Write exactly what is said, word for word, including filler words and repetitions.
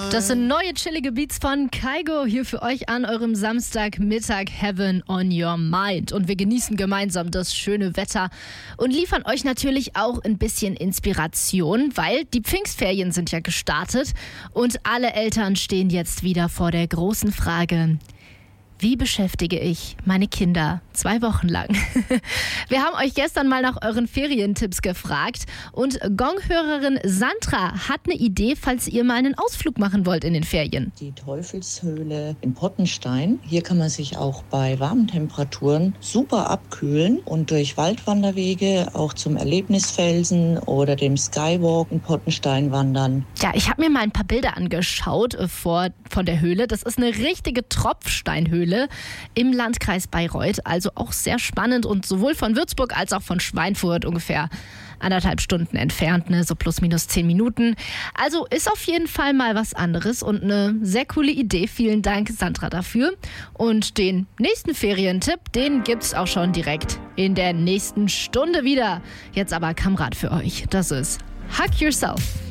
Das sind neue chillige Beats von Kygo hier für euch an eurem Samstagmittag. Heaven on your mind. Und wir genießen gemeinsam das schöne Wetter und liefern euch natürlich auch ein bisschen Inspiration, weil die Pfingstferien sind ja gestartet und alle Eltern stehen jetzt wieder vor der großen Frage: Wie beschäftige ich meine Kinder zwei Wochen lang? Wir haben euch gestern mal nach euren Ferientipps gefragt und Gong-Hörerin Sandra hat eine Idee, falls ihr mal einen Ausflug machen wollt in den Ferien. Die Teufelshöhle in Pottenstein. Hier kann man sich auch bei warmen Temperaturen super abkühlen und durch Waldwanderwege auch zum Erlebnisfelsen oder dem Skywalk in Pottenstein wandern. Ja, ich habe mir mal ein paar Bilder angeschaut äh, vor, von der Höhle. Das ist eine richtige Tropfsteinhöhle im Landkreis Bayreuth, also auch sehr spannend und sowohl von Würzburg als auch von Schweinfurt ungefähr anderthalb Stunden entfernt, ne? So plus minus zehn Minuten. Also ist auf jeden Fall mal was anderes und eine sehr coole Idee. Vielen Dank, Sandra, dafür. Und den nächsten Ferientipp, den gibt's auch schon direkt in der nächsten Stunde wieder. Jetzt aber Kamerad für euch. Das ist Hug Yourself.